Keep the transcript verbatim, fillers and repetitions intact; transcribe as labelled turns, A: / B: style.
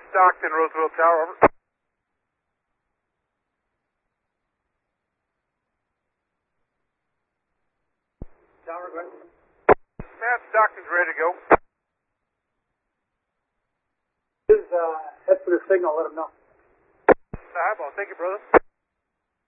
A: Stockton, Roosevelt Tower, over.
B: Tower, go ahead.
A: Matt, Stockton's ready to go.
B: Is, uh, head for the signal, let him know.
A: Eyeball, thank you, brother.